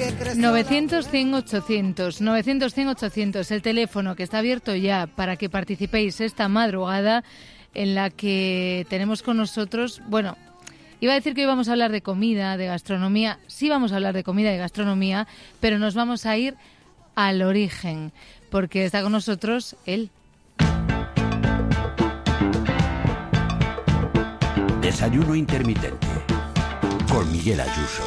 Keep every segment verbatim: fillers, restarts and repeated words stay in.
novecientos, cien, ochocientos, novecientos, cien, ochocientos, el teléfono que está abierto ya para que participéis esta madrugada en la que tenemos con nosotros, bueno, iba a decir que hoy vamos a hablar de comida, de gastronomía, sí vamos a hablar de comida y gastronomía, pero nos vamos a ir al origen, porque está con nosotros él. Desayuno intermitente con Miguel Ayuso.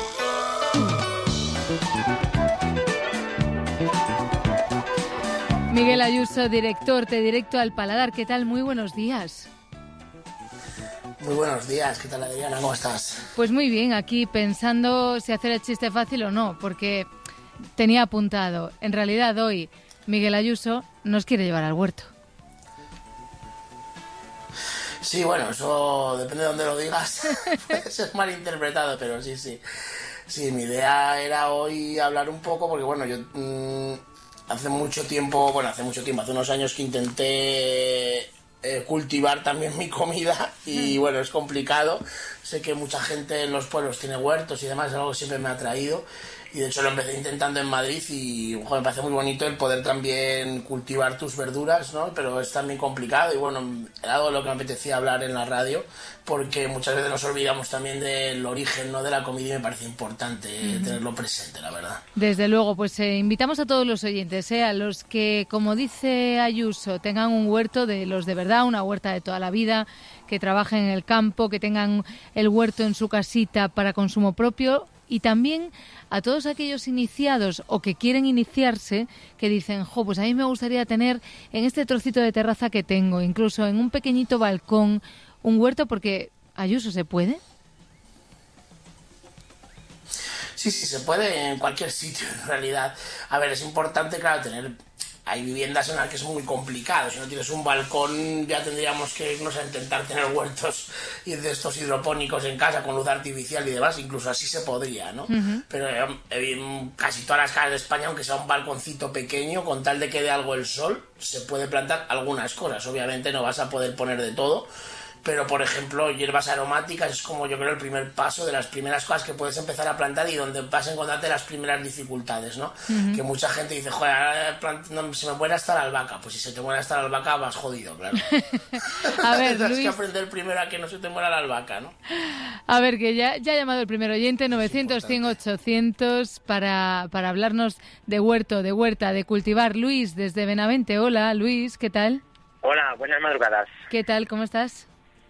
Miguel Ayuso, director de Directo al Paladar. ¿Qué tal? Muy buenos días. Muy buenos días. ¿Qué tal, Adriana? ¿Cómo estás? Pues muy bien, aquí pensando si hacer el chiste fácil o no, porque tenía apuntado. En realidad hoy Miguel Ayuso nos quiere llevar al huerto. Sí, bueno, eso depende de dónde lo digas. Puede ser malinterpretado, pero sí, sí. Sí, mi idea era hoy hablar un poco, porque bueno, yo mmm, hace mucho tiempo, bueno, hace mucho tiempo, hace unos años que intenté eh, cultivar también mi comida y bueno, es complicado. Sé que mucha gente en los pueblos tiene huertos y demás, es algo que siempre me ha atraído. Y de hecho lo empecé intentando en Madrid y joder, me parece muy bonito el poder también cultivar tus verduras, ¿no? Pero es también complicado y bueno, era algo de lo que me apetecía hablar en la radio, porque muchas veces nos olvidamos también del origen, ¿no?, de la comida, y me parece importante uh-huh. tenerlo presente, la verdad. Desde luego, pues eh, invitamos a todos los oyentes, eh, a los que, como dice Ayuso, tengan un huerto de los de verdad, una huerta de toda la vida, que trabajen en el campo, que tengan el huerto en su casita para consumo propio, y también a todos aquellos iniciados o que quieren iniciarse, que dicen, jo, pues a mí me gustaría tener en este trocito de terraza que tengo, incluso en un pequeñito balcón, un huerto, porque, Ayuso, ¿se puede? Sí, sí, se puede en cualquier sitio, en realidad. A ver, es importante, claro, tener... Hay viviendas en las que es muy complicado. Si no tienes un balcón, ya tendríamos que irnos a intentar tener huertos y de estos hidropónicos en casa con luz artificial y demás. Incluso así se podría, ¿no? Uh-huh. Pero en casi todas las casas de España, aunque sea un balconcito pequeño, con tal de que dé algo el sol, se puede plantar algunas cosas. Obviamente no vas a poder poner de todo, pero por ejemplo hierbas aromáticas es como yo creo el primer paso de las primeras cosas que puedes empezar a plantar y donde vas a encontrarte las primeras dificultades, ¿no? Uh-huh. Que mucha gente dice, joder, ahora plant- no, se me muere hasta la albahaca. Pues si se te muere hasta la albahaca vas jodido, claro. A ver, tienes Luis, que aprender primero a que no se te muera la albahaca, ¿no? A ver, que ya, ya ha llamado el primer oyente, novecientos, cien, ochocientos, para, para hablarnos de huerto, de huerta, de cultivar. Luis, desde Benavente. Hola, Luis, ¿qué tal? Hola, buenas madrugadas. ¿Qué tal? ¿Cómo estás?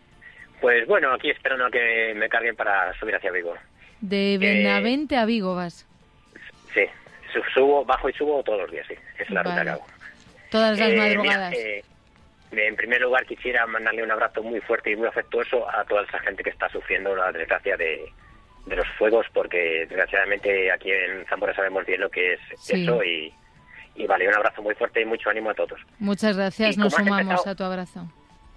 Pues bueno, aquí esperando a que me carguen para subir hacia Vigo. ¿De Benavente eh, a Vigo vas? Sí, subo, bajo y subo todos los días, sí. Es la vale. ruta que hago. Todas las eh, madrugadas. Mira, eh, en primer lugar quisiera mandarle un abrazo muy fuerte y muy afectuoso a toda esa gente que está sufriendo la desgracia de, de los fuegos, porque desgraciadamente aquí en Zamora sabemos bien lo que es sí. eso y, y vale, un abrazo muy fuerte y mucho ánimo a todos. Muchas gracias, nos sumamos empezado, a tu abrazo.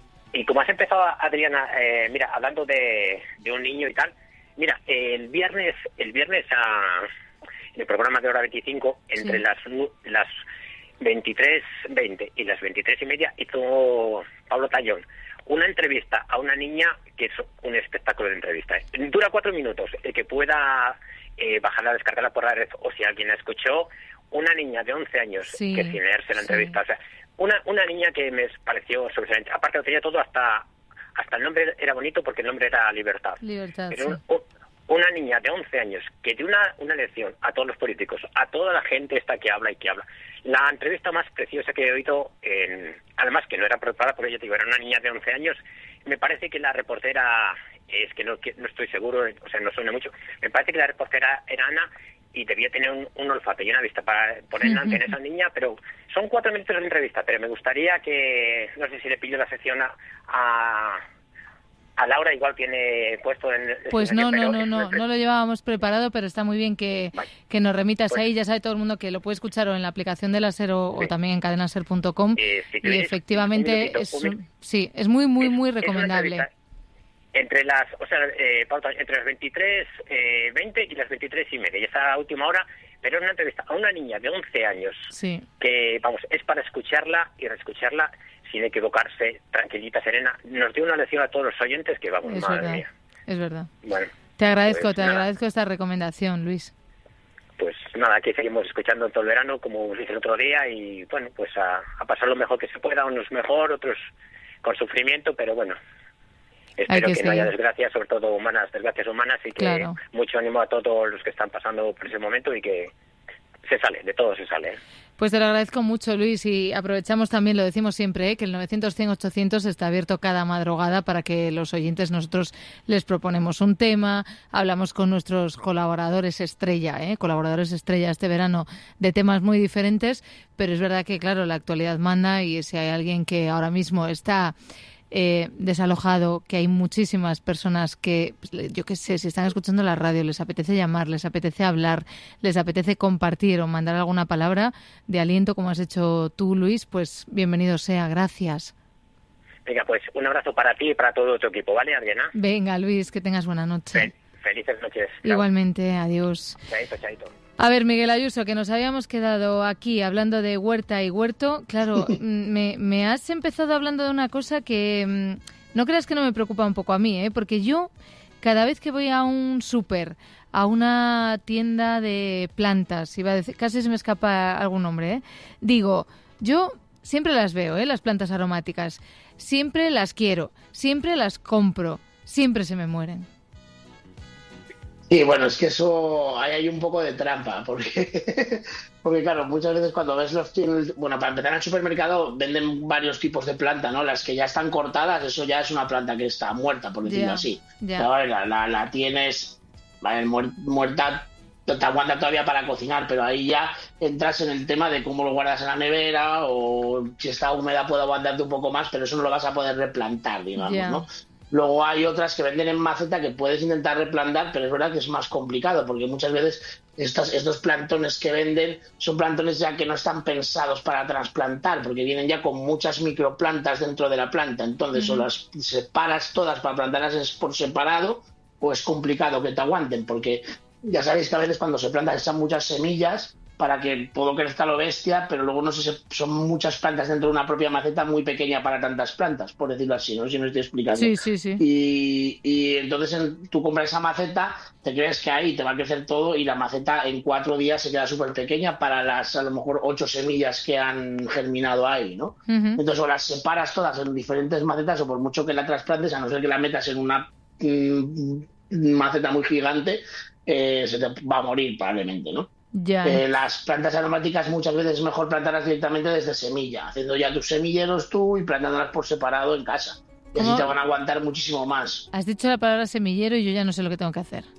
Y como has empezado, Adriana, eh, mira, hablando de, de un niño y tal, mira, el viernes, el viernes a, en el programa de Hora veinticinco, entre sí. las las veintitrés veinte y las veintitrés y media, hizo Pablo Tallón una entrevista a una niña que es un espectáculo de entrevista. ¿eh? Dura cuatro minutos, el que pueda eh, bajarla, descargarla por la red, o si alguien la escuchó, una niña de once años sí, que sin leerse la entrevista, sí. o sea, Una una niña que me pareció sobresaliente. Aparte lo tenía todo, hasta hasta el nombre era bonito porque el nombre era Libertad. Libertad, Pero sí. un, una niña de once años que dio una, una lección a todos los políticos, a toda la gente esta que habla y que habla. La entrevista más preciosa que he oído, en, además que no era preparada porque yo te digo, era una niña de once años, me parece que la reportera, es que no, que no estoy seguro, o sea, no suena mucho, me parece que la reportera era Ana, y debía tener un, un olfato y una vista para poner delante en esa niña, pero son cuatro minutos de entrevista, pero me gustaría que, no sé si le pillo la sección a, a, a Laura, igual tiene puesto en... Pues no, no, no, no, no lo llevábamos preparado, pero está muy bien que, vale. que nos remitas pues, ahí, ya sabe todo el mundo que lo puede escuchar o en la aplicación de la SER o, sí. o también en cadena ser punto com, eh, si y efectivamente un es, un, sí, es muy, muy, muy recomendable. Entre las, o sea, eh, pauta, entre las veintitrés veinte y las veintitrés y media, y esa última hora, pero es una entrevista a una niña de once años, sí. que, vamos, es para escucharla y reescucharla sin equivocarse, tranquilita, serena. Nos dio una lección a todos los oyentes que, vamos, es madre verdad, mía. Es verdad. Bueno, te agradezco, pues, te nada. agradezco esta recomendación, Luis. Pues nada, aquí seguimos escuchando todo el verano, como os dije el otro día, y bueno, pues a, a pasar lo mejor que se pueda, unos mejor, otros con sufrimiento, pero bueno, espero que, que no haya desgracias, sobre todo humanas, desgracias humanas, y que claro. Mucho ánimo a todos los que están pasando por ese momento y que se sale, de todo se sale. Pues te lo agradezco mucho, Luis, y aprovechamos también, lo decimos siempre, ¿eh? que el novecientos cien ochocientos está abierto cada madrugada para que los oyentes, nosotros les proponemos un tema, hablamos con nuestros colaboradores estrella, ¿eh? colaboradores estrella este verano de temas muy diferentes, pero es verdad que, claro, la actualidad manda y si hay alguien que ahora mismo está Eh, desalojado, que hay muchísimas personas que, yo qué sé, si están escuchando la radio, les apetece llamar, les apetece hablar, les apetece compartir o mandar alguna palabra de aliento, como has hecho tú, Luis, pues bienvenido sea, gracias. Venga, pues un abrazo para ti y para todo tu equipo, ¿vale, Adriana? Venga, Luis, que tengas buena noche. Fel- felices noches. Igualmente, chao. Adiós. Chaito, chaito. A ver, Miguel Ayuso, que nos habíamos quedado aquí hablando de huerta y huerto. Claro, me, me has empezado hablando de una cosa que no creas que no me preocupa un poco a mí, ¿eh? Porque yo, cada vez que voy a un súper, a una tienda de plantas, iba a decir, casi se me escapa algún nombre, ¿eh? Digo, yo siempre las veo, ¿eh? Las plantas aromáticas. Siempre las quiero, siempre las compro, siempre se me mueren. Sí, bueno, es que eso, ahí hay un poco de trampa, porque, porque claro, muchas veces cuando ves los, bueno, para empezar en el supermercado venden varios tipos de planta, ¿no? Las que ya están cortadas, eso ya es una planta que está muerta, por decirlo yeah, así. Yeah. Vale, la, la, la tienes, vale, muerta, te aguanta todavía para cocinar, pero ahí ya entras en el tema de cómo lo guardas en la nevera o si está húmeda puede aguantarte un poco más, pero eso no lo vas a poder replantar, digamos, yeah. ¿no? Luego hay otras que venden en maceta que puedes intentar replantar, pero es verdad que es más complicado porque muchas veces estos, estos plantones que venden son plantones ya que no están pensados para trasplantar porque vienen ya con muchas microplantas dentro de la planta. Entonces, uh-huh. o las separas todas para plantarlas por separado o es complicado que te aguanten porque ya sabéis que a veces cuando se plantan echan muchas semillas para que todo crezca lo bestia, pero luego no sé, son muchas plantas dentro de una propia maceta muy pequeña para tantas plantas, por decirlo así, no sé si me estoy explicando. Sí, sí, sí. Y, y entonces en, tú compras esa maceta, te crees que ahí te va a crecer todo y la maceta en cuatro días se queda súper pequeña para las, a lo mejor, ocho semillas que han germinado ahí, ¿no? Uh-huh. Entonces o las separas todas en diferentes macetas o por mucho que la trasplantes, a no ser que la metas en una mm, maceta muy gigante, eh, se te va a morir probablemente, ¿no? Ya. Eh, las plantas aromáticas muchas veces es mejor plantarlas directamente desde semilla, haciendo ya tus semilleros tú y plantándolas por separado en casa. Y ¿Cómo? Así te van a aguantar muchísimo más. Has dicho la palabra semillero y yo ya no sé lo que tengo que hacer.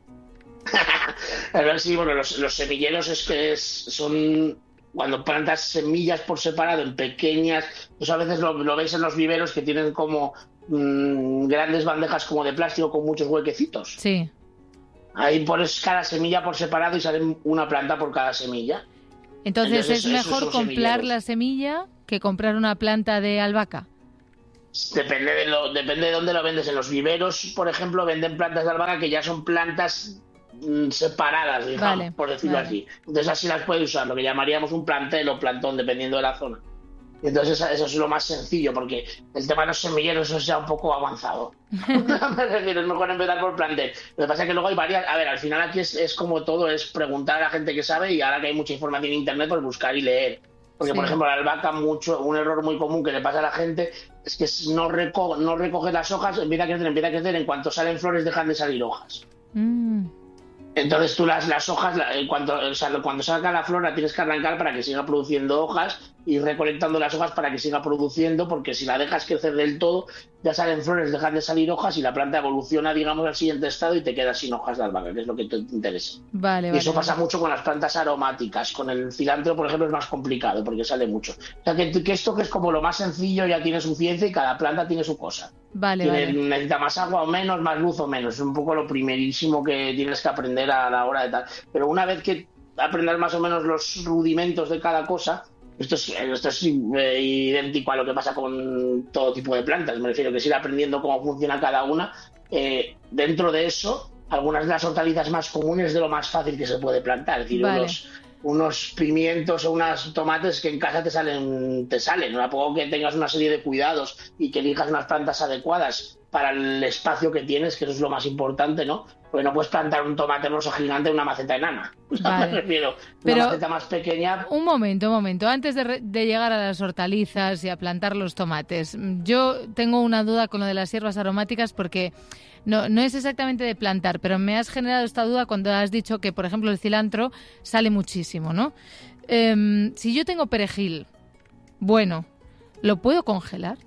Sí, bueno, los, los semilleros es que es, son cuando plantas semillas por separado en pequeñas, pues a veces lo, lo veis en los viveros que tienen como mmm, grandes bandejas como de plástico con muchos huequecitos. Sí. Ahí pones cada semilla por separado y sale una planta por cada semilla. Entonces, Entonces es mejor comprar la semilla que comprar una planta de albahaca. Depende de lo, depende de dónde lo vendes. En los viveros, por ejemplo, venden plantas de albahaca que ya son plantas mmm, separadas, digamos, vale, por decirlo vale. así. Entonces así las puedes usar, lo que llamaríamos un plantel o plantón, dependiendo de la zona. Entonces eso es lo más sencillo, porque el tema de los semilleros eso es ya un poco avanzado. Me refiero, es mejor empezar por plantel. Lo que pasa es que luego hay varias... A ver, al final aquí es, es como todo, es preguntar a la gente que sabe y ahora que hay mucha información en internet, pues buscar y leer. Porque, sí. por ejemplo, la albahaca, mucho, un error muy común que le pasa a la gente es que no, reco- no recoge las hojas, empieza a crecer, empieza a crecer, en cuanto salen flores dejan de salir hojas. Mm. Entonces tú las, las hojas, en cuanto, o sea, cuando saca la flor la tienes que arrancar para que siga produciendo hojas y recolectando las hojas para que siga produciendo, porque si la dejas crecer del todo, ya salen flores, dejan de salir hojas y la planta evoluciona, digamos, al siguiente estado y te quedas sin hojas de albahaca, que es lo que te interesa. Vale, y vale, eso vale. pasa mucho con las plantas aromáticas. Con el cilantro, por ejemplo, es más complicado porque sale mucho. O sea, que, que esto que es como lo más sencillo ya tiene su ciencia y cada planta tiene su cosa. Vale, tiene, vale. Necesita más agua o menos, más luz o menos. Es un poco lo primerísimo que tienes que aprender a la hora de tal. Pero una vez que aprendas más o menos los rudimentos de cada cosa, esto es, esto es eh, idéntico a lo que pasa con todo tipo de plantas. Me refiero que es ir aprendiendo cómo funciona cada una. Eh, dentro de eso, algunas de las hortalizas más comunes es de lo más fácil que se puede plantar. Es decir, vale. unos, unos pimientos o unos tomates que en casa te salen, te salen. ¿No? A poco que tengas una serie de cuidados y que elijas unas plantas adecuadas para el espacio que tienes, que eso es lo más importante, ¿no? Porque no puedes plantar un tomate rosa gigante en una maceta enana. Vale. Me refiero, Pero, una maceta más pequeña. Un momento, un momento. Antes de, re- de llegar a las hortalizas y a plantar los tomates, yo tengo una duda con lo de las hierbas aromáticas porque no, no es exactamente de plantar, pero me has generado esta duda cuando has dicho que, por ejemplo, el cilantro sale muchísimo, ¿no? Eh, si yo tengo perejil, bueno, ¿lo puedo congelar?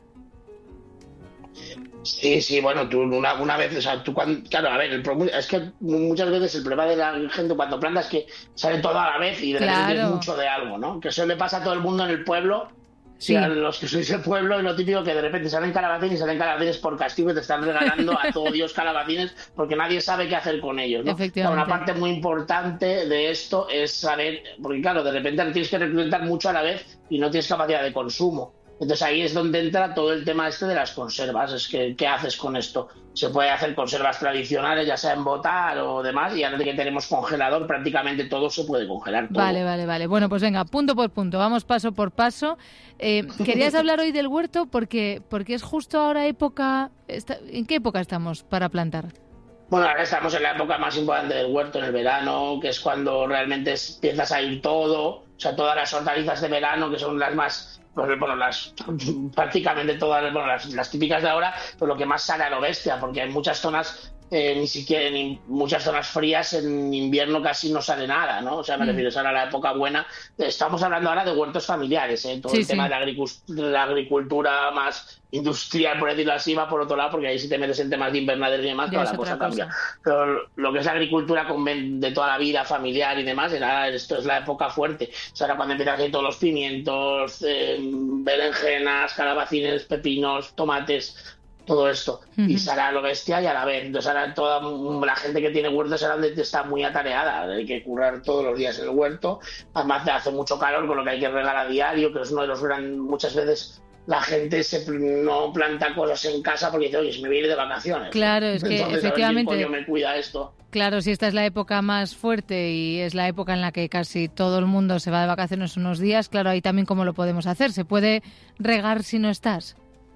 Sí, sí, bueno, tú una, una vez, o sea, tú cuando, claro, a ver, el problema es que muchas veces el problema de la gente cuando plantas es que sale todo a la vez y de repente Claro. tienes mucho de algo, ¿no? Que eso le pasa a todo el mundo en el pueblo, Sí. sí. A los que sois del pueblo, es lo típico que de repente salen calabacines y salen calabacines por castigo y te están regalando a todo Dios calabacines porque nadie sabe qué hacer con ellos, ¿no? Efectivamente. Una parte muy importante de esto es saber, porque claro, de repente tienes que reclutar mucho a la vez y no tienes capacidad de consumo. Entonces ahí es donde entra todo el tema este de las conservas. Es que, ¿qué haces con esto? Se puede hacer conservas tradicionales, ya sea en botar o demás, y ahora que tenemos congelador, prácticamente todo se puede congelar. Todo. Vale, vale, vale. Bueno, pues venga, punto por punto, vamos paso por paso. Eh, querías hablar hoy del huerto porque, porque es justo ahora época... Está, ¿en qué época estamos para plantar? Bueno, ahora estamos en la época más importante del huerto, en el verano, que es cuando realmente empiezas a ir todo, o sea, todas las hortalizas de verano, que son las más... Pues, bueno, las prácticamente todas bueno, las, las típicas de ahora, pues lo que más sale a lo bestia, porque hay muchas zonas, eh, ni siquiera en muchas zonas frías en invierno casi no sale nada, ¿no? O sea, me Mm. refiero a la época buena. Estamos hablando ahora de huertos familiares, ¿eh? Todo Sí, el tema sí. de la, agricu- de la agricultura más industrial, por decirlo así, va por otro lado, porque ahí si te metes en temas de invernadero y demás, Ya toda es la cosa otra cambia. cosa. Pero lo que es la agricultura conven- de toda la vida, familiar y demás, era, esto es la época fuerte. O sea, ahora cuando empiezan a hacer todos los pimientos, eh, berenjenas, calabacines, pepinos, tomates, todo esto. Ujú. Y sale a lo bestia y a la vez. Entonces ahora toda la gente que tiene huertos ahora está muy atareada. Hay que currar todos los días en el huerto. Además hace mucho calor, con lo que hay que regar a diario, que es uno de los gran... Muchas veces la gente se no planta cosas en casa porque dice, oye, si me voy a ir de vacaciones. Claro, es que Entonces, efectivamente- a ver quién coño me cuida esto. Claro, si esta es la época más fuerte y es la época en la que casi todo el mundo se va de vacaciones unos días, claro, ahí también cómo lo podemos hacer. ¿Se puede regar si no estás?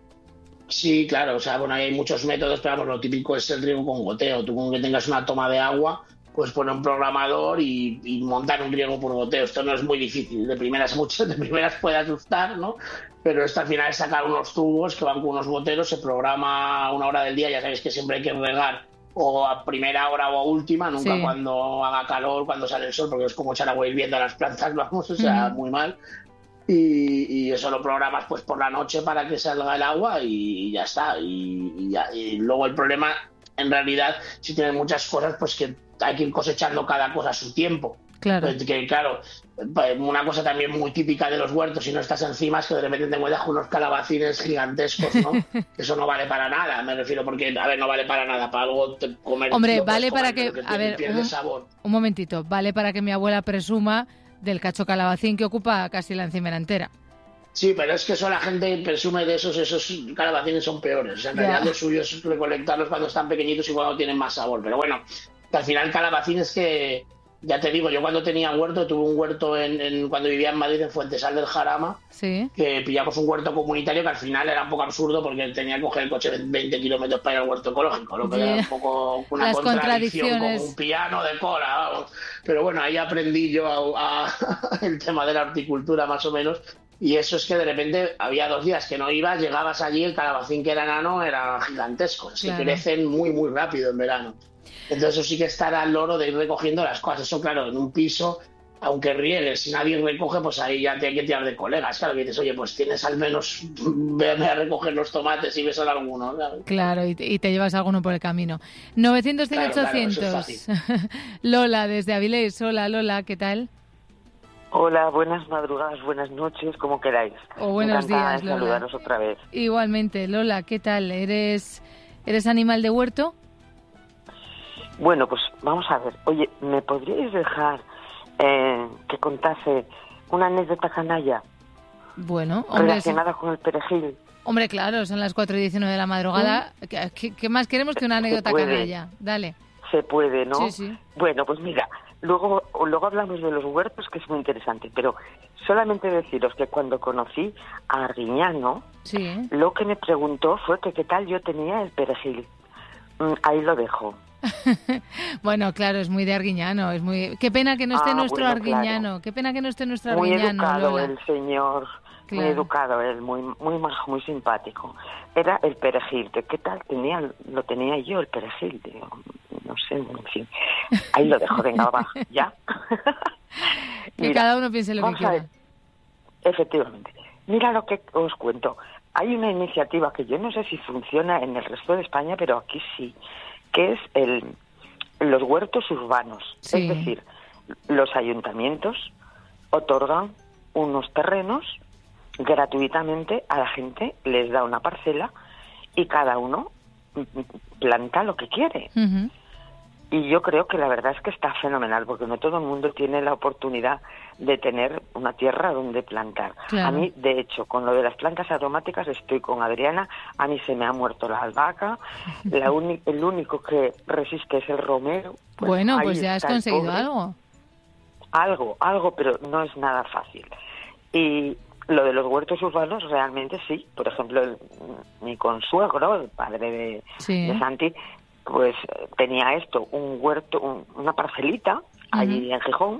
Sí, claro, o sea, bueno, hay muchos métodos, pero vamos, lo típico es el riego con goteo. Tú con que tengas una toma de agua, pues poner un programador y, y montar un riego por goteo. Esto no es muy difícil, de primeras mucho, de primeras puede asustar, ¿no? Pero esto al final es sacar unos tubos que van con unos goteros, se programa a una hora del día, ya sabéis que siempre hay que regar o a primera hora o a última, nunca Sí. cuando haga calor, cuando sale el sol, porque es como echar agua hirviendo a las plantas, vamos, o sea, Ujú. muy mal. Y, y eso lo programas pues por la noche para que salga el agua y ya está. Y, y ya. Y luego el problema, en realidad, si tienes muchas cosas, pues que hay que ir cosechando cada cosa a su tiempo. Claro. Pues que claro, una cosa también muy típica de los huertos, si no estás encima, es que de repente te encuentras con unos calabacines gigantescos, ¿no? Eso no vale para nada, me refiero, porque, a ver, no vale para nada, para algo te- comer. Hombre, lo puedes vale para comer, que... pero A ver, pierde un, sabor. un momentito. Vale para que mi abuela presuma del cacho calabacín que ocupa casi la encimera entera. Sí, pero es que eso la gente presume de esos, esos calabacines son peores. O sea, en Ya. realidad lo suyo es recolectarlos cuando están pequeñitos y cuando tienen más sabor. Pero bueno, que al final calabacines que, ya te digo, yo cuando tenía huerto, tuve un huerto en, en cuando vivía en Madrid, en Fuentesal del Jarama, Sí. que pillamos un huerto comunitario que al final era un poco absurdo porque tenía que coger el coche veinte kilómetros para ir al huerto ecológico, lo que Yeah. era un poco una Las contradicción, contradicciones. como un piano de cola, vamos. Pero bueno, ahí aprendí yo a, a el tema de la horticultura más o menos. Y eso es que de repente había dos días que no ibas, llegabas allí, el calabacín que era enano era gigantesco. Es Claro. que crecen muy, muy rápido en verano. Entonces eso sí que estará al loro de ir recogiendo las cosas. Eso, claro, en un piso, aunque riegues, si nadie recoge, pues ahí ya te hay que tirar de colegas. Claro, que dices, oye, pues tienes al menos, véame a recoger los tomates y ves a alguno. ¿Sabes? Claro, y te, y te llevas alguno por el camino. novecientos, cien, Claro, claro, eso es ochocientos. Lola, desde Avilés. Hola, Lola, ¿qué tal? Hola, buenas madrugadas, buenas noches, como queráis. O buenos Encantada días, de Lola. saludaros otra vez. Igualmente, Lola, ¿qué tal? ¿Eres, eres animal de huerto? Bueno, pues vamos a ver. Oye, ¿me podríais dejar eh, que contase una anécdota canalla Bueno, hombre, sí. relacionada con el perejil? Hombre, claro, son las cuatro y diecinueve de la madrugada. ¿Qué, qué- qué más queremos que una anécdota puede. canalla? Dale. Se puede, ¿no? Sí, sí. Bueno, pues mira, luego, luego hablamos de los huertos, que es muy interesante, pero solamente deciros que cuando conocí a Arguiñano, Sí, ¿eh? lo que me preguntó fue que qué tal yo tenía el perejil. Mm, ahí lo dejo. Bueno, claro, es muy de Arguiñano, es muy... Qué pena que no esté Ah, nuestro bueno, Arguiñano, claro. qué pena que no esté nuestro Muy Arguiñano, educado Lola. el señor, Claro. muy educado él, muy muy majo, muy simpático. Era el perejil, que qué tal tenía, lo tenía yo el perejil, digo, no sé, en fin. Ahí lo dejo, venga, va, ya. Que Mira, cada uno piense lo que vamos a quiera. ver. Efectivamente. Mira lo que os cuento. Hay una iniciativa que yo no sé si funciona en el resto de España, pero aquí sí, que es el los huertos urbanos. Sí. Es decir, los ayuntamientos otorgan unos terrenos gratuitamente a la gente, les da una parcela y cada uno planta lo que quiere. Ujú. Y yo creo que la verdad es que está fenomenal, porque no todo el mundo tiene la oportunidad de tener una tierra donde plantar. Claro. A mí, de hecho, con lo de las plantas aromáticas estoy con Adriana. A mí se me ha muerto la albahaca. La uni- el único que resiste es el romero. Pues Bueno, ahí pues ya has está el conseguido pobre. algo. Algo, algo, pero no es nada fácil. Y lo de los huertos urbanos realmente sí. Por ejemplo, el- mi consuegro, el padre de, Sí. de Santi, pues eh, tenía esto, un huerto, un- una parcelita allí en Gijón.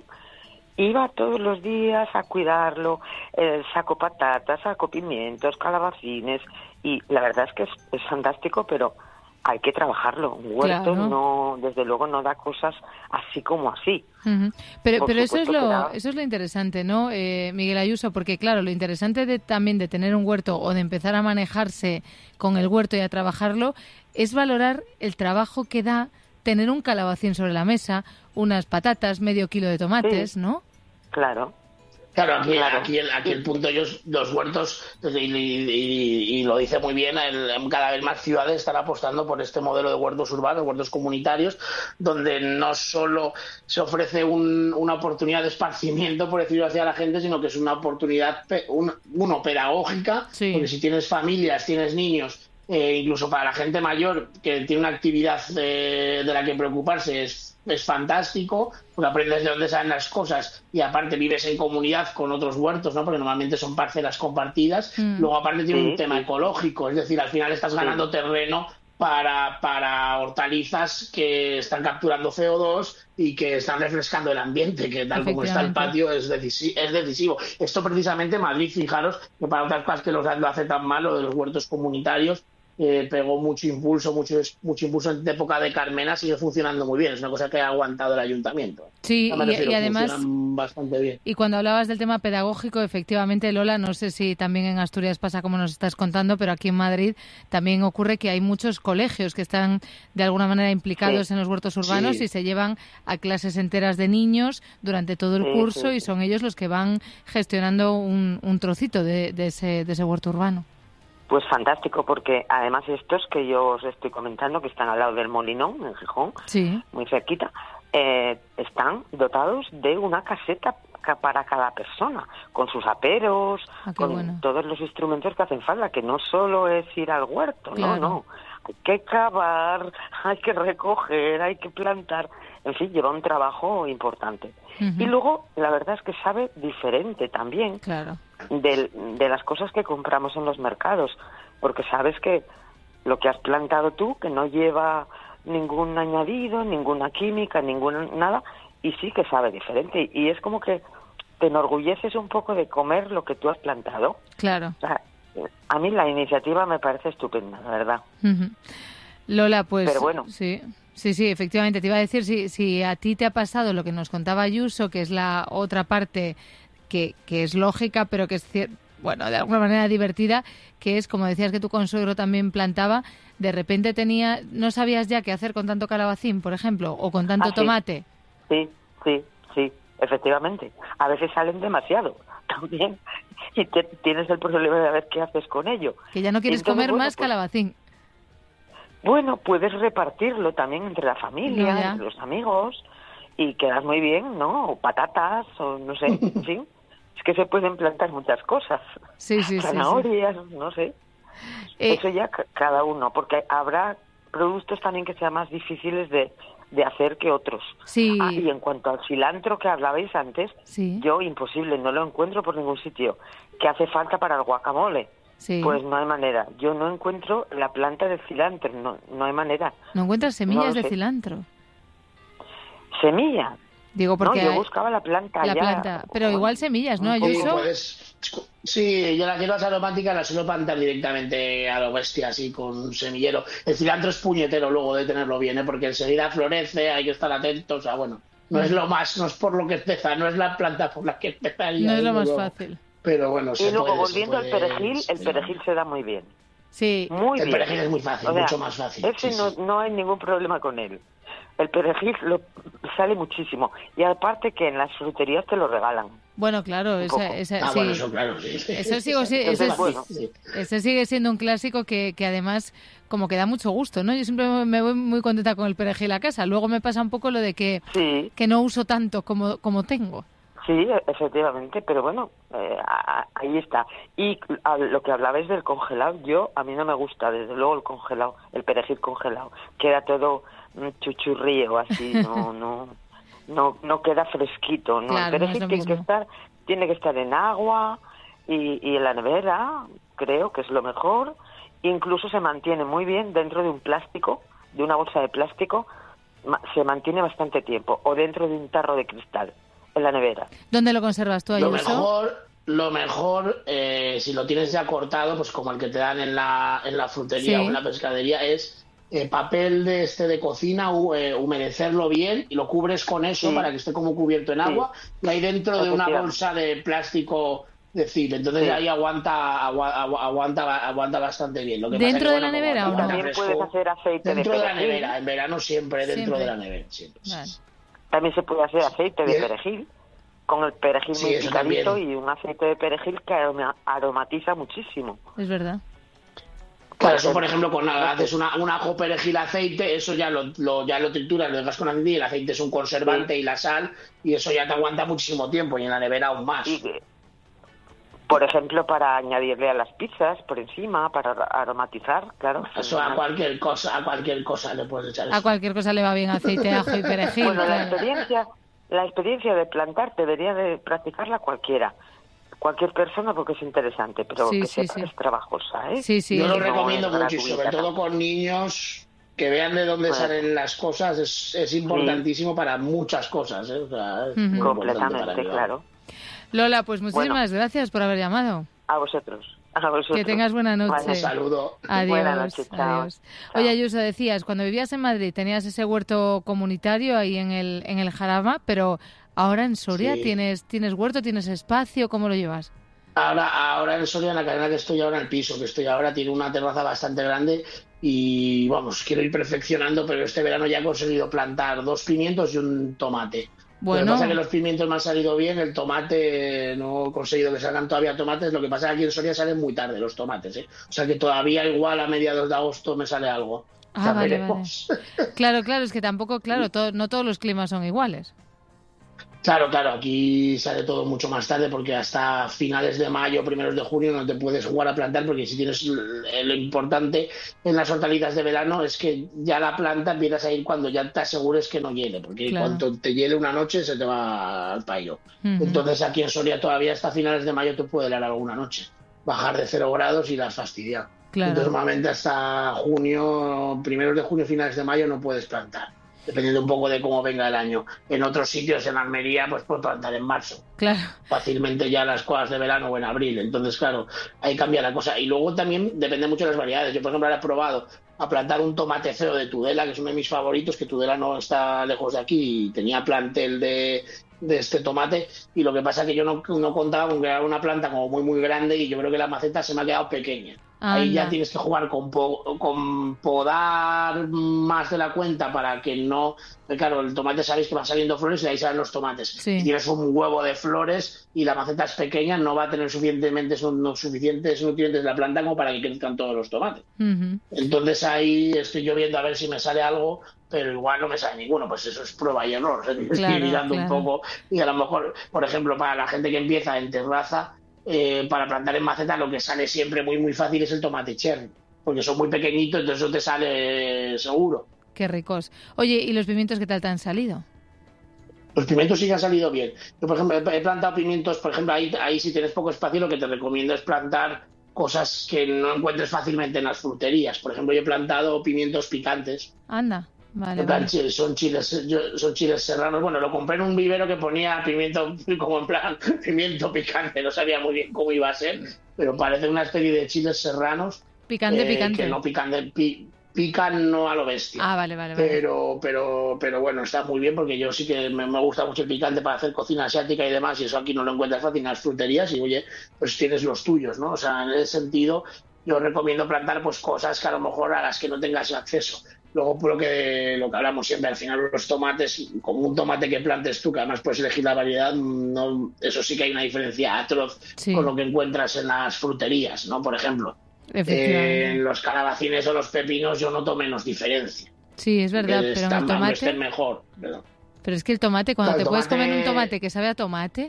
Iba todos los días a cuidarlo, eh, saco patatas, saco pimientos, calabacines, y la verdad es que es, es fantástico, pero hay que trabajarlo. Un huerto Claro. no, desde luego no da cosas así como así. Ujú. Pero, Por pero eso es supuesto que lo da- eso es lo interesante, ¿no, eh, Miguel Ayuso? Porque claro, lo interesante de, también de tener un huerto o de empezar a manejarse con el huerto y a trabajarlo es valorar el trabajo que da tener un calabacín sobre la mesa, unas patatas, medio kilo de tomates, Sí. ¿no? Claro. Claro, aquí, Claro. aquí, el, aquí el punto, ellos, los huertos, y, y- y- y lo dice muy bien, el- cada vez más ciudades están apostando por este modelo de huertos urbanos, huertos comunitarios, donde no solo se ofrece un- una oportunidad de esparcimiento, por decirlo así, a la gente, sino que es una oportunidad, pe- un- uno, pedagógica, Sí. porque si tienes familias, tienes niños, eh, incluso para la gente mayor que tiene una actividad eh, de la que preocuparse, es es fantástico, porque aprendes de dónde salen las cosas y aparte vives en comunidad con otros huertos, ¿no? Porque normalmente son parcelas compartidas. Mm. Luego aparte tiene Sí, un tema sí. ecológico, es decir, al final estás ganando terreno para, para hortalizas que están capturando C O dos y que están refrescando el ambiente, que tal como está el Efectivamente. patio es, decisi- es decisivo. Esto precisamente Madrid, fijaros, que para otras cosas que los lo hace tan mal, lo de los huertos comunitarios, eh, pegó mucho impulso, mucho, mucho impulso en época de Carmena, sigue funcionando muy bien, es una cosa que ha aguantado el ayuntamiento. Sí, No me y, refiero, y además... funcionan bastante bien. Y cuando hablabas del tema pedagógico, efectivamente, Lola, no sé si también en Asturias pasa como nos estás contando, pero aquí en Madrid también ocurre que hay muchos colegios que están de alguna manera implicados Sí. en los huertos urbanos Sí. y se llevan a clases enteras de niños durante todo el Sí, curso sí, y sí. son ellos los que van gestionando un, un trocito de, de ese, de ese huerto urbano. Pues fantástico, porque además estos que yo os estoy comentando, que están al lado del Molinón, en Gijón, Sí, muy cerquita, eh, están dotados de una caseta ca- para cada persona, con sus aperos, Ah, qué con bueno. todos los instrumentos que hacen falta, que no solo es ir al huerto, Claro. no, no. Hay que cavar, hay que recoger, hay que plantar, en fin, lleva un trabajo importante. Ujú. Y luego, la verdad es que sabe diferente también claro. del- de las cosas que compramos en los mercados, porque sabes que lo que has plantado tú, que no lleva ningún añadido, ninguna química, ninguna nada, y sí que sabe diferente. Y es como que te enorgulleces un poco de comer lo que tú has plantado. Claro. O sea, a mí la iniciativa me parece estupenda, la verdad. Ujú. Lola, pues Pero bueno. sí, sí, sí, efectivamente. Te iba a decir si, si a ti te ha pasado lo que nos contaba Ayuso, que es la otra parte que, que es lógica, pero que es cier- bueno, de alguna manera divertida, que es, como decías que tu consuegro también plantaba, de repente tenía, no sabías ya qué hacer con tanto calabacín, por ejemplo, o con tanto Ah, sí. tomate. Sí, sí, sí, efectivamente. A veces salen demasiado también y te- tienes el problema de ver qué haces con ello. Que ya no quieres Entonces, comer bueno, más pues, calabacín. Bueno, puedes repartirlo también entre la familia, No, ya. entre los amigos, y quedas muy bien, ¿no? O patatas, o no sé, en fin. Es que se pueden plantar muchas cosas. Sí, sí, sí, sí. Zanahorias, no sé. Eh, Eso ya ca- cada uno, porque habrá productos también que sean más difíciles de, de hacer que otros. Sí. Ah, y en cuanto al cilantro que hablabais antes, Sí. yo imposible, no lo encuentro por ningún sitio. ¿Qué hace falta para el guacamole? Sí. Pues no hay manera. Yo no encuentro la planta de cilantro, no, no hay manera. ¿No encuentras semillas No lo de sé. cilantro? ¿Semilla? Digo, porque no, yo hay- buscaba la planta la ya. planta, pero Bueno, igual semillas, ¿no, un poco. Sí, Ayuso? puedes. Sí, yo las hierbas aromáticas las suelo plantar directamente a lo bestia, así con un semillero. El cilantro es puñetero luego de tenerlo bien, ¿eh? Porque enseguida florece, hay que estar atentos. O sea, bueno, no es lo más, no es por lo que empezar, no es la planta por la que empezaría. No es lo desde más luego. fácil. Pero bueno, Y se luego, puede, se volviendo al puede- perejil, el perejil se da muy bien. Sí, Muy El bien. perejil es muy fácil, O sea, mucho más fácil. Ese sí, no, sí. no hay ningún problema con él. El perejil lo, sale muchísimo. Y aparte que en las fruterías te lo regalan. bueno, claro, esa, poco. esa, Ah, sí. bueno, eso claro, sí. Eso sigo, sí, Entonces, ese, es- bueno. Sí. ese sigue siendo un clásico que, que además como que da mucho gusto, ¿no? Yo siempre me voy muy contenta con el perejil a casa. Luego me pasa un poco lo de que, Sí, que no uso tanto como, como tengo. sí, efectivamente. Pero bueno, eh, a- a- ahí está. Y a lo que hablabais del congelado, yo, a mí no me gusta, desde luego, el congelado, el perejil congelado. Queda todo mm, chuchurrío, así, no, no, no, no queda fresquito, ¿no? Claro, el no es perejil lo tiene que mismo. estar, tiene que estar en agua y, y en la nevera, creo que es lo mejor. Incluso se mantiene muy bien dentro de un plástico, de una bolsa de plástico, ma- se mantiene bastante tiempo, o dentro de un tarro de cristal, en la nevera. ¿Dónde lo conservas tú, Lo Ayuso? mejor, lo mejor eh, si lo tienes ya cortado, pues como el que te dan en la, en la frutería Sí. o en la pescadería, es eh, papel de este de cocina, hu- eh, humedecerlo bien y lo cubres con eso Sí. para que esté como cubierto en Sí. agua y ahí dentro de una Efectivamente. bolsa de plástico de cil. Entonces Sí. ahí aguanta, agua- agua- aguanta, aguanta bastante bien. Lo que ¿Dentro pasa que, de la bueno, nevera como o no? está También fresco, puedes hacer aceite dentro de de la perejil. nevera, en verano siempre dentro Siempre. de la nevera. Siempre, sí, Vale. sí. También se puede hacer aceite de Bien. perejil, con el perejil Sí, muy eso picadito también. y un aceite de perejil que aroma- aromatiza muchísimo. Es verdad. Claro, eso por ejemplo, con haces una, un ajo, perejil, aceite, eso ya lo, lo- ya lo trituras, lo dejas con aceite y el aceite es un conservante Sí. y la sal, y eso ya te aguanta muchísimo tiempo y en la nevera aún más. Y, eh, por ejemplo, para añadirle a las pizzas por encima, para aromatizar, claro. Eso a fenomenal. cualquier cosa, a cualquier cosa le puedes echar eso. A cualquier cosa le va bien aceite, ajo y perejil. Bueno, la claro. experiencia, la experiencia de plantar debería de practicarla cualquiera, cualquier persona, porque es interesante, pero Sí, que sí, sepa sí. que es trabajosa, ¿eh? Sí, sí. Yo lo no recomiendo es mucho y gratuita sobre todo tampoco. con niños que vean de dónde Bueno. salen las cosas, es, es importantísimo para muchas cosas. ¿eh? O sea, es Ujú. muy importante para Completamente, ayudar. claro. Lola, pues muchísimas gracias por haber llamado. A vosotros. A vosotros. Que tengas buena noche. Un saludo. Adiós. Buenas noches, chao. Adiós. Chao. Oye, Ayuso, decías, cuando vivías en Madrid tenías ese huerto comunitario ahí en el, en el Jarama, pero ahora en Soria Sí. tienes, tienes huerto, tienes espacio, ¿cómo lo llevas? Ahora, ahora en Soria, en la cadena que estoy ahora, el piso que estoy ahora, tiene una terraza bastante grande y, vamos, quiero ir perfeccionando, pero este verano ya he conseguido plantar dos pimientos y un tomate. Lo que Bueno, pasa es que los pimientos me han salido bien, el tomate no he conseguido que salgan todavía tomates, lo que pasa es que aquí en Soria salen muy tarde los tomates, ¿eh? O sea que todavía igual a mediados de agosto me sale algo. Ah, Ya vale, veremos. claro, claro, es que tampoco, claro, to- no todos los climas son iguales. Claro, claro, aquí sale todo mucho más tarde porque hasta finales de mayo, primeros de junio no te puedes jugar a plantar porque si tienes l- lo importante en las hortalizas de verano es que ya la planta empiezas a ir cuando ya te asegures que no hiele, porque Claro. cuando te hiele una noche se te va al pairo. Ujú. Entonces aquí en Soria todavía hasta finales de mayo te puede helar alguna noche, bajar de cero grados y las fastidiar. Claro. Entonces normalmente hasta junio, primeros de junio, finales de mayo no puedes plantar, dependiendo un poco de cómo venga el año. En otros sitios, en Almería, pues puedes plantar en marzo, Claro, fácilmente ya las cosas de verano o en abril. Entonces, claro, ahí cambia la cosa. Y luego también depende mucho de las variedades. Yo, por ejemplo, ahora he probado a plantar un tomate feo de Tudela, que es uno de mis favoritos, que Tudela no está lejos de aquí y tenía plantel de, de este tomate. Y lo que pasa es que yo no, no contaba con que era una planta como muy, muy grande y yo creo que la maceta se me ha quedado pequeña. Ahí ya anda. tienes que jugar con, po- con podar más de la cuenta para que no... Claro, el tomate sabéis que van saliendo flores y ahí salen los tomates. Sí. Si tienes un huevo de flores y la maceta es pequeña, no va a tener suficientemente, no, suficientes nutrientes la planta como para que crezcan todos los tomates. Ujú. Entonces ahí estoy yo viendo a ver si me sale algo, pero igual no me sale ninguno. Pues eso es prueba y error. O sea, estoy Claro, mirando claro. un poco y a lo mejor, por ejemplo, para la gente que empieza en terraza, eh, para plantar en maceta lo que sale siempre muy muy fácil es el tomate cherry, porque son muy pequeñitos, entonces eso te sale seguro. Qué ricos. Oye, ¿y los pimientos qué tal te han salido? Los pimientos sí que han salido bien. Yo, por ejemplo, he he plantado pimientos, por ejemplo, ahí, ahí si tienes poco espacio, lo que te recomiendo es plantar cosas que no encuentres fácilmente en las fruterías. Por ejemplo, yo he plantado pimientos picantes. Anda, vale, plan, vale. Son chiles, yo, son chiles serranos. Bueno, lo compré en un vivero que ponía pimiento, como en plan pimiento picante. No sabía muy bien cómo iba a ser, pero parece una especie de chiles serranos. Picante, eh, picante. Que no pican, de, pi, pican no a lo bestia. Ah, vale, vale, vale. Pero, pero, pero bueno, está muy bien porque yo sí que me, me gusta mucho el picante para hacer cocina asiática y demás, y eso aquí no lo encuentras fácil en las fruterías y, oye, pues tienes los tuyos, ¿no? O sea, en ese sentido yo recomiendo plantar pues cosas que a lo mejor a las que no tengas acceso. Luego, por lo que, lo que hablamos siempre, al final los tomates, como un tomate que plantes tú, que además puedes elegir la variedad, no, eso sí que hay una diferencia atroz sí. con lo que encuentras en las fruterías, ¿no? Por ejemplo. Eh, en los calabacines o los pepinos yo noto menos diferencia. Sí, es verdad, pero están, en el tomate... estén mejor, ¿verdad? Pero es que el tomate, cuando claro, te tomate... puedes comer un tomate que sabe a tomate...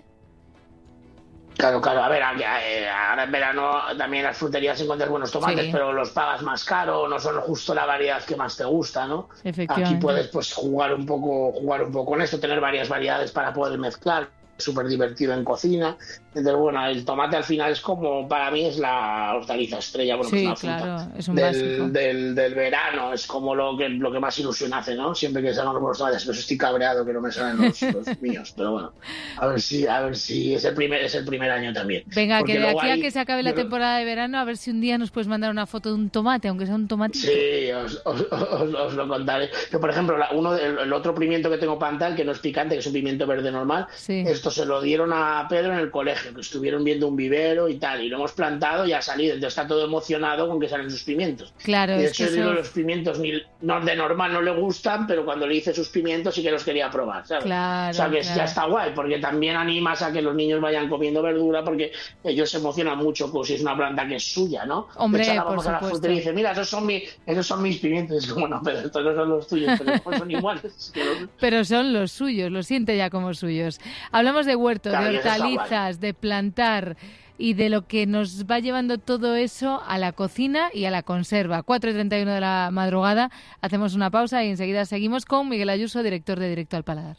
Claro, claro, a ver, ahora en verano también en las fruterías encuentras buenos tomates, sí. pero los pagas más caro, no son justo la variedad que más te gusta, ¿no? Aquí puedes pues jugar un poco, jugar un poco con esto, tener varias variedades para poder mezclar. Súper divertido en cocina. Entonces, bueno, el tomate al final es como, para mí es la hortaliza estrella, bueno, sí, pues la claro, fruta es un del, del, del verano, es como lo que lo que más ilusión hace, ¿no? Siempre que salgan los tomates, pero estoy cabreado que no me salen los, los míos, pero bueno, a ver si, a ver si es el primer, es el primer año también. Venga, porque que de aquí hay, a que se acabe la temporada de verano, a ver si un día nos puedes mandar una foto de un tomate, aunque sea un tomatito. Sí, os, os, os, os lo contaré. Yo, por ejemplo, la, uno el, el otro pimiento que tengo plantal, que no es picante, que es un pimiento verde normal, sí. esto se lo dieron a a Pedro en el colegio, que estuvieron viendo un vivero y tal, y lo hemos plantado y ha salido, entonces está todo emocionado con que salen sus pimientos. Claro, y de es hecho, que yo eso... los pimientos ni, no, de normal no le gustan, pero cuando le hice sus pimientos sí que los quería probar, ¿sabes? Claro, o sea que claro. ya está guay, porque también animas a que los niños vayan comiendo verdura, porque ellos se emocionan mucho con si es una planta que es suya, ¿no? Hombre, entonces, por vamos a la frutería y dice, mira, esos son, mi, esos son mis pimientos. Es como, no, pero estos no son los tuyos, pero no son iguales. Pero son los suyos, los siente ya como suyos. Hablamos de huerto, claro, de hortalizas, de plantar y de lo que nos va llevando todo eso a la cocina y a la conserva. cuatro y treinta y uno de la madrugada, hacemos una pausa y enseguida seguimos con Miguel Ayuso, director de Directo al Paladar.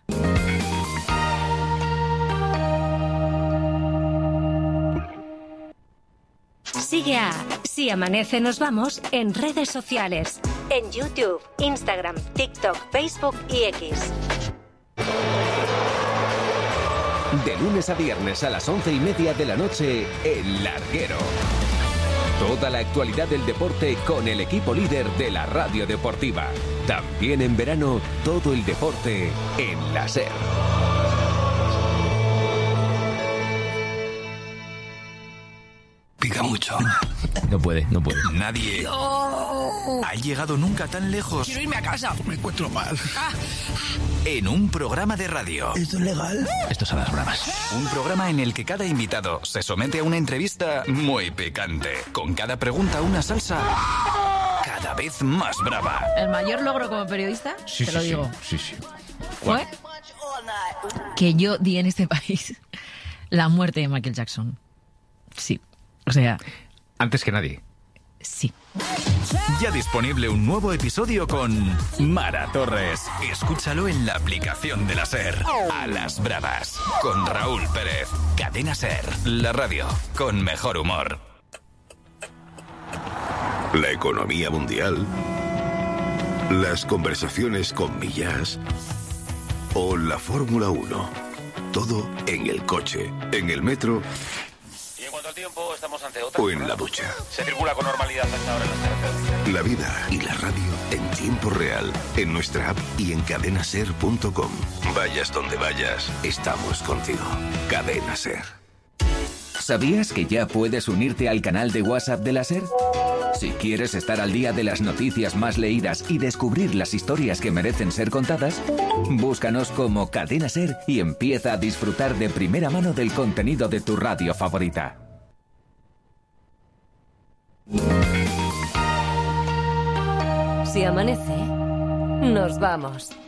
Sigue a Si Amanece Nos Vamos en redes sociales, en YouTube, Instagram, TikTok, Facebook y X. De lunes a viernes a las once y media de la noche, El Larguero. Toda la actualidad del deporte con el equipo líder de la radio deportiva. También en verano, todo el deporte en la SER. Pica mucho. No puede, no puede. Nadie no. ha llegado nunca tan lejos. Quiero irme a casa. Me encuentro mal. Ah. En un programa de radio. ¿Esto es legal? Esto es a las bravas. Un programa en el que cada invitado se somete a una entrevista muy picante. Con cada pregunta una salsa cada vez más brava. ¿El mayor logro como periodista? Sí, Te sí, lo digo. Sí, sí. ¿Fue? Que yo di en este país la muerte de Michael Jackson. Sí. O sea... Antes que nadie. Sí. Ya disponible un nuevo episodio con Mara Torres. Escúchalo en la aplicación de la SER. A las bravas. Con Raúl Pérez. Cadena SER. La radio con mejor humor. La economía mundial. Las conversaciones con Millás. O la Fórmula uno. Todo en el coche, en el metro... Tiempo, estamos ante otra o en la ducha. Se circula con normalidad hasta ahora en las carreteras. La vida y la radio en tiempo real, en nuestra app y en cadena ser punto com. Vayas donde vayas, estamos contigo. Cadena SER. ¿Sabías que ya puedes unirte al canal de WhatsApp de la SER? Si quieres estar al día de las noticias más leídas y descubrir las historias que merecen ser contadas, búscanos como Cadena SER y empieza a disfrutar de primera mano del contenido de tu radio favorita. Si amanece, nos vamos.